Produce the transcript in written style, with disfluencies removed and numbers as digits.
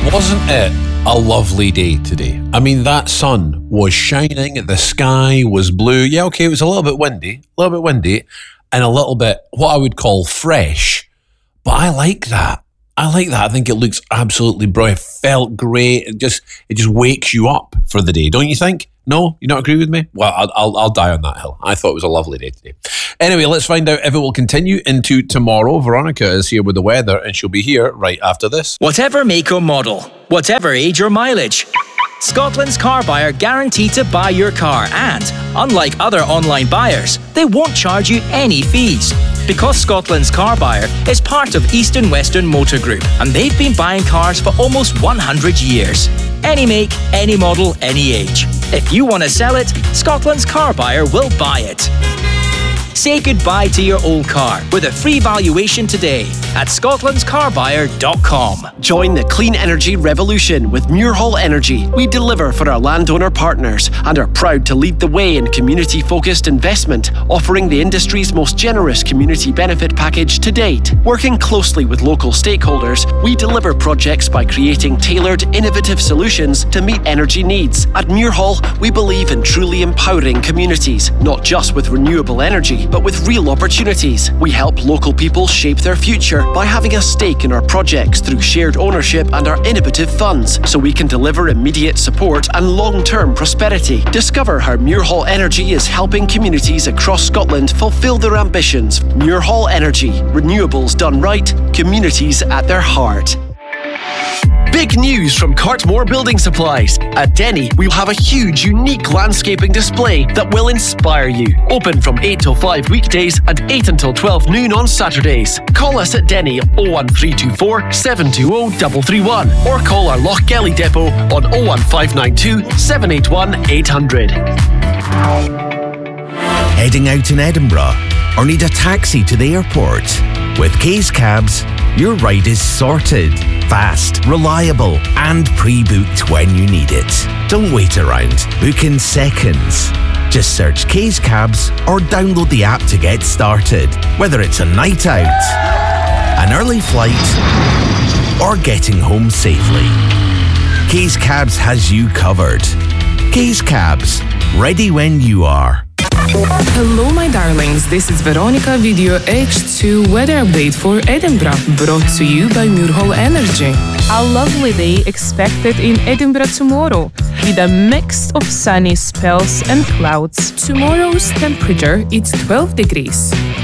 Wasn't it a lovely day today? I mean, that sun was shining, the sky was blue. Yeah, okay, it was a little bit windy, and a little bit what I would call fresh. But I like that. I think it looks absolutely brilliant. It felt great. It just wakes you up for the day, don't you think? No? You not agree with me? Well, I'll die on that hill. I thought it was a lovely day today. Anyway, let's find out if it will continue into tomorrow. Veronica is here with the weather, and she'll be here right after this. Whatever make or model, whatever age or mileage, Scotland's car buyer guaranteed to buy your car, and unlike other online buyers, they won't charge you any fees. Because Scotland's car buyer is part of East and Western Motor Group, and they've been buying cars for almost 100 years. Any make, any model, any age. If you want to sell it, Scotland's car buyer will buy it. Say goodbye to your old car with a free valuation today at scotlandscarbuyer.com. Join the clean energy revolution with Muirhall Energy. We deliver for our landowner partners and are proud to lead the way in community-focused investment, offering the industry's most generous community benefit package to date. Working closely with local stakeholders, we deliver projects by creating tailored, innovative solutions to meet energy needs. At Muirhall, we believe in truly empowering communities, not just with renewable energy, but with real opportunities. We help local people shape their future by having a stake in our projects through shared ownership and our innovative funds, so we can deliver immediate support and long-term prosperity. Discover how Muirhall Energy is helping communities across Scotland fulfil their ambitions. Muirhall Energy. Renewables done right, communities at their heart. Big news from Cartmore Building Supplies. At Denny, we'll have a huge, unique landscaping display that will inspire you. Open from 8 till 5 weekdays and 8 until 12 noon on Saturdays. Call us at Denny 01324 720 331 or call our Lochgelly depot on 01592 781 800. Heading out in Edinburgh or need a taxi to the airport? With Kay's Cabs, your ride is sorted, fast, reliable, and pre-booked when you need it. Don't wait around. Book in seconds. Just search Kay's Cabs or download the app to get started. Whether it's a night out, an early flight, or getting home safely, Kay's Cabs has you covered. Kay's Cabs, ready when you are. Hello my darlings, this is Veronica with your H2 weather update for Edinburgh, brought to you by Muirhall Energy. A lovely day expected in Edinburgh tomorrow, with a mix of sunny spells and clouds. Tomorrow's temperature is 12 degrees.